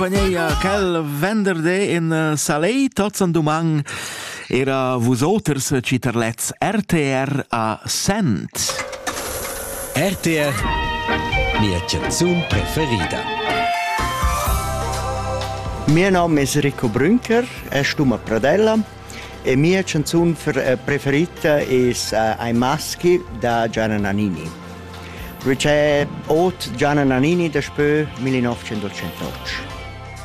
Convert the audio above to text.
Pagneia quel venerdì in Salei, tots en domang era vosoters citerlets RTR a Sent. RTR, mia canzun preferida. Mio nome è Rico Brünker, sto a Pradella e mia canzun preferita è Ai maschi da Gianna Nannini. C'è Gianna Nannini da spö 1908.